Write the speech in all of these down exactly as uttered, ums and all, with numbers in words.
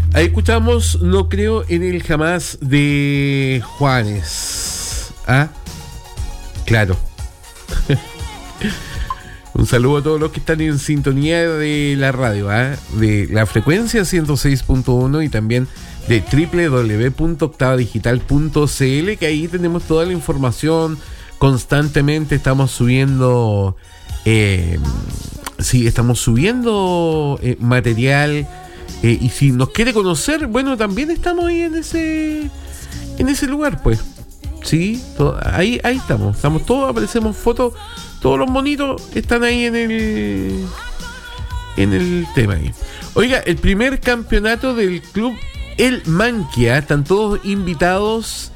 Ahí escuchamos No creo en él jamás de Juanes. ¿Ah? Claro. Un saludo a todos los que están en sintonía de la radio, ¿eh? De la frecuencia ciento seis punto uno y también de doble u doble u doble u punto octava digital punto c l, que ahí tenemos toda la información. Constantemente estamos subiendo, eh, sí, estamos subiendo eh, material. Eh, y si nos quiere conocer, bueno, también estamos ahí en ese, en ese lugar, pues. Sí, todo, ahí, ahí estamos, estamos todos, aparecemos fotos, todos los monitos están ahí en el en el tema ahí. Oiga, el primer campeonato del club El Manquia, están todos invitados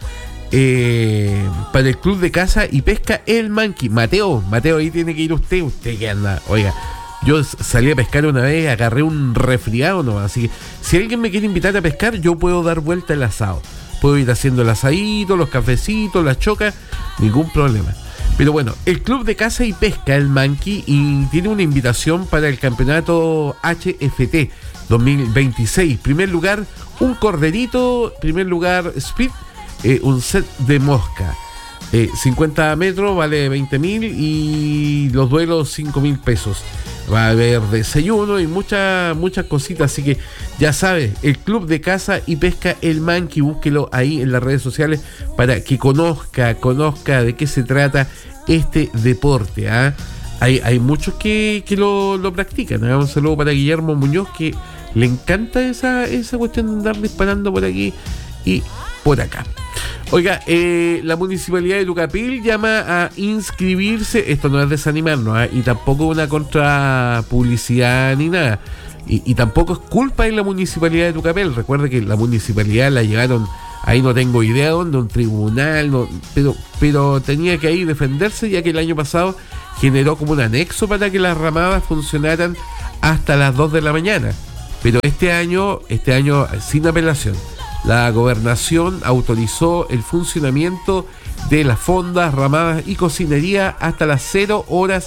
eh, para el club de caza y pesca El Manqui. Mateo, Mateo, ahí tiene que ir usted, usted que anda, oiga, yo salí a pescar una vez, agarré un resfriado, no, así que si alguien me quiere invitar a pescar, yo puedo dar vuelta el asado. Puedo ir haciendo el asadito, los cafecitos, las chocas, ningún problema. Pero bueno, el Club de Caza y Pesca, El Manqui, y tiene una invitación para el campeonato H F T dos mil veintiséis. Primer lugar, un corderito. Primer lugar, speed, eh, un set de mosca. Eh, cincuenta metros vale veinte mil y los duelos cinco mil pesos. Va a haber desayuno y muchas muchas cositas, así que ya sabes, el Club de Caza y Pesca El Manqui, búsquelo ahí en las redes sociales para que conozca, conozca de qué se trata este deporte. ¿eh? Hay, hay muchos que, que lo, lo practican. ¿eh? Un saludo para Guillermo Muñoz, que le encanta esa, esa cuestión de andar disparando por aquí y por acá. Oiga, eh, la Municipalidad de Tucapel llama a inscribirse. Esto no es desanimarnos, ¿eh? Y tampoco una contrapublicidad ni nada. Y, y tampoco es culpa de la Municipalidad de Tucapel. Recuerde que la municipalidad la llevaron, ahí no tengo idea dónde, un tribunal, no, pero, pero tenía que ahí defenderse, ya que el año pasado generó como un anexo para que las ramadas funcionaran hasta las dos de la mañana. Pero este año, este año sin apelación, la gobernación autorizó el funcionamiento de las fondas, ramadas y cocinería hasta las cero horas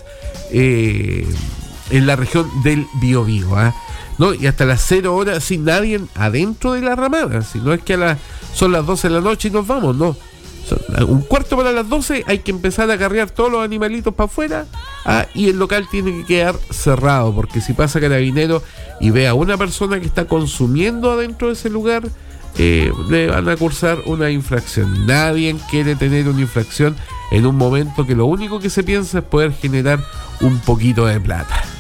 eh, en la región del Biobío, ¿eh? ¿no? Y hasta las cero horas sin nadie adentro de la ramada. Si no es que a las, son las doce de la noche y nos vamos, no. Son un cuarto para las doce, hay que empezar a carrear todos los animalitos para afuera, ¿ah? Y el local tiene que quedar cerrado, porque si pasa carabinero y ve a una persona que está consumiendo adentro de ese lugar, Eh, le van a cursar una infracción. Nadie quiere tener una infracción en un momento que lo único que se piensa es poder generar un poquito de plata.